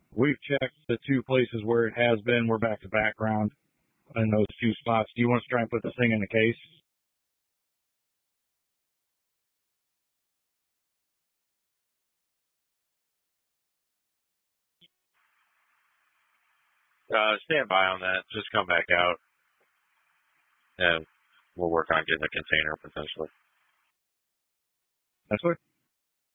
We've checked the two places where it has been. We're back to background in those two spots. Do you want us to try and put this thing in the case? Stand by on that. Just come back out, and we'll work on getting a container potentially. That's what.